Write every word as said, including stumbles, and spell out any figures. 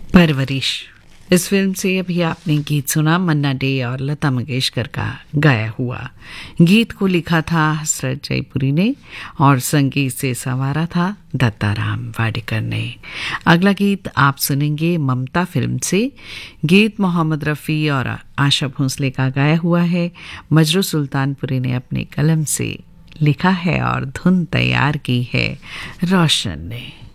परवरिश। इस फिल्म से अभी आपने गीत सुना मन्ना डे और लता मंगेशकर का गाया हुआ। गीत को लिखा था हसरत जयपुरी ने और संगीत से संवारा था दत्ताराम वाडेकर ने। अगला गीत आप सुनेंगे ममता फिल्म से। गीत मोहम्मद रफ़ी और आशा भोंसले का गाया हुआ है। मजरू सुल्तानपुरी ने अपने कलम से लिखा है और धुन तैयार की है रोशन ने।